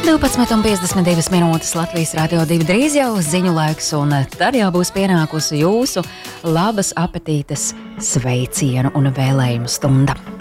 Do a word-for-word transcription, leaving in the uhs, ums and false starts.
divpadsmit un piecdesmit divas minūtes Latvijas Radio divi drīz jau ziņu laiks, un tad jau būs pienākusi jūsu labas apetītes sveicienu un vēlējumu stunda.